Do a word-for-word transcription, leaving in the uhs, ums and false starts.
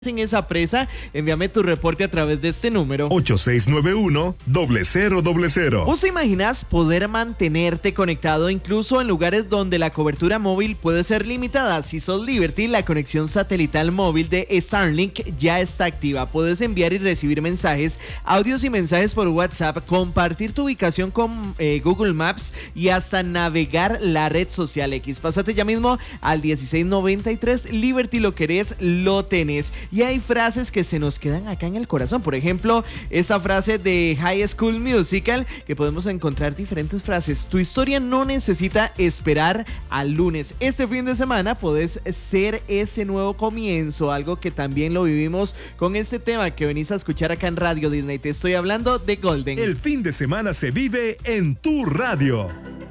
en esa presa, envíame tu reporte a través de este número. ocho seis nueve uno, cero cero cero cero. ¿Vos te imaginas poder mantenerte conectado incluso en lugares donde la cobertura móvil puede ser limitada? Si sos Liberty, la conexión satelital móvil de Starlink ya está activa. Puedes enviar y recibir mensajes, audios y mensajes por WhatsApp, compartir tu ubicación con eh, Google Maps y hasta navegar la red social X. Pásate ya mismo al dieciséis noventa y tres. Liberty, lo querés, lo tenés. Y hay frases que se nos quedan acá en el corazón. Por ejemplo, esa frase de High School Musical, que podemos encontrar diferentes frases. Tu historia no necesita esperar al lunes. Este fin de semana podés ser ese nuevo comienzo, algo que también lo vivimos con este tema que venís a escuchar acá en Radio Disney. Te estoy hablando de Golden. El fin de semana se vive en tu radio.